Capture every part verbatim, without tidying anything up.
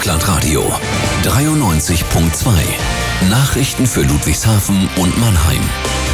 Rockland Radio dreiundneunzig Komma zwei. Nachrichten für Ludwigshafen und Mannheim.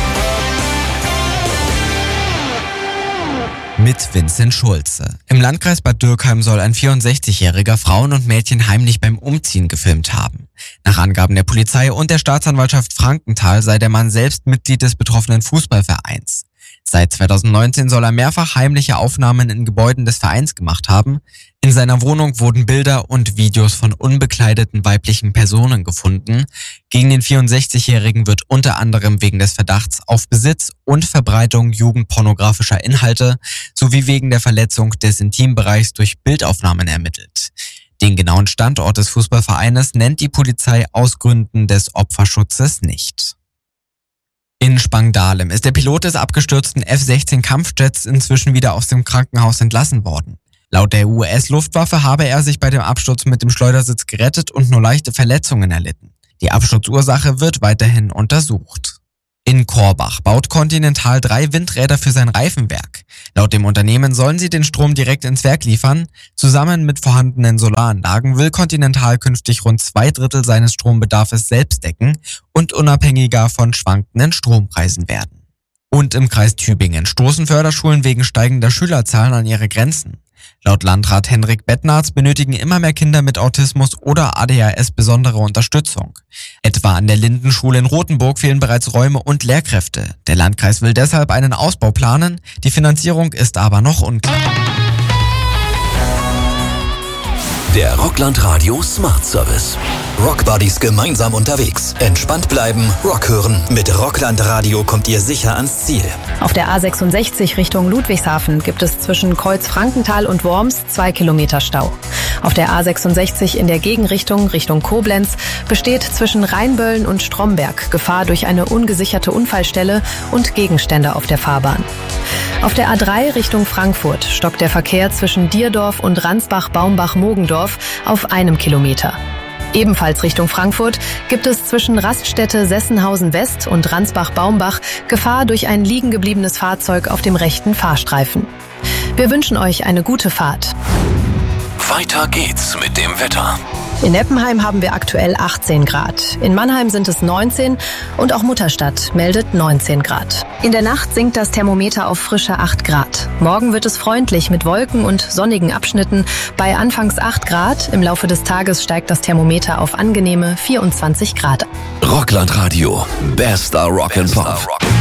Mit Vincent Schulze. Im Landkreis Bad Dürkheim soll ein vierundsechzigjähriger Frauen und Mädchen heimlich beim Umziehen gefilmt haben. Nach Angaben der Polizei und der Staatsanwaltschaft Frankenthal sei der Mann selbst Mitglied des betroffenen Fußballvereins. Seit zweitausendneunzehn soll er mehrfach heimliche Aufnahmen in Gebäuden des Vereins gemacht haben. In seiner Wohnung wurden Bilder und Videos von unbekleideten weiblichen Personen gefunden. Gegen den vierundsechzigjährigen wird unter anderem wegen des Verdachts auf Besitz und Verbreitung jugendpornografischer Inhalte sowie wegen der Verletzung des Intimbereichs durch Bildaufnahmen ermittelt. Den genauen Standort des Fußballvereines nennt die Polizei aus Gründen des Opferschutzes nicht. In Spangdahlem ist der Pilot des abgestürzten F sechzehn Kampfjets inzwischen wieder aus dem Krankenhaus entlassen worden. Laut der U S-Luftwaffe habe er sich bei dem Absturz mit dem Schleudersitz gerettet und nur leichte Verletzungen erlitten. Die Absturzursache wird weiterhin untersucht. In Korbach baut Continental drei Windräder für sein Reifenwerk. Laut dem Unternehmen sollen sie den Strom direkt ins Werk liefern. Zusammen mit vorhandenen Solaranlagen will Continental künftig rund zwei Drittel seines Strombedarfs selbst decken und unabhängiger von schwankenden Strompreisen werden. Und im Kreis Tübingen stoßen Förderschulen wegen steigender Schülerzahlen an ihre Grenzen. Laut Landrat Henrik Bettnarz benötigen immer mehr Kinder mit Autismus oder A D H S besondere Unterstützung. Etwa an der Lindenschule in Rothenburg fehlen bereits Räume und Lehrkräfte. Der Landkreis will deshalb einen Ausbau planen, die Finanzierung ist aber noch unklar. Der Rockland Radio Smart Service. Rockbuddies gemeinsam unterwegs. Entspannt bleiben, Rock hören. Mit Rockland Radio kommt ihr sicher ans Ziel. Auf der A sechsundsechzig Richtung Ludwigshafen gibt es zwischen Kreuz-Frankenthal und Worms zwei Kilometer Stau. Auf der A sechsundsechzig in der Gegenrichtung Richtung Koblenz besteht zwischen Rheinböllen und Stromberg Gefahr durch eine ungesicherte Unfallstelle und Gegenstände auf der Fahrbahn. Auf der A drei Richtung Frankfurt stockt der Verkehr zwischen Dierdorf und Ransbach-Baumbach-Mogendorf auf einem Kilometer. Ebenfalls Richtung Frankfurt gibt es zwischen Raststätte Sessenhausen West und Ransbach-Baumbach Gefahr durch ein liegen gebliebenes Fahrzeug auf dem rechten Fahrstreifen. Wir wünschen euch eine gute Fahrt. Weiter geht's mit dem Wetter. In Eppenheim haben wir aktuell achtzehn Grad. In Mannheim sind es neunzehn und auch Mutterstadt meldet neunzehn Grad. In der Nacht sinkt das Thermometer auf frische acht Grad. Morgen wird es freundlich mit Wolken und sonnigen Abschnitten bei anfangs acht Grad. Im Laufe des Tages steigt das Thermometer auf angenehme vierundzwanzig Grad. Rockland Radio, bester Rock and Pop.